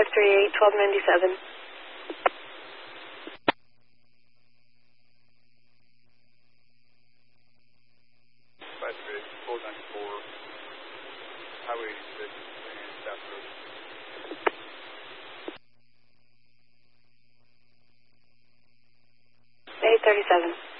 538, 1297. 1294, Highway 86 and South Road. 837.